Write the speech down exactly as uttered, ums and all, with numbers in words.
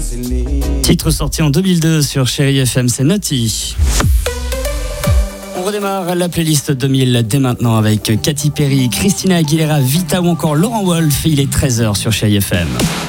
Titre sorti en deux mille deux sur Chérie F M, c'est Naughty. On redémarre la playlist deux mille dès maintenant avec Katy Perry, Christina Aguilera, Vita ou encore Laurent Wolf. Il est treize heures sur Chérie F M.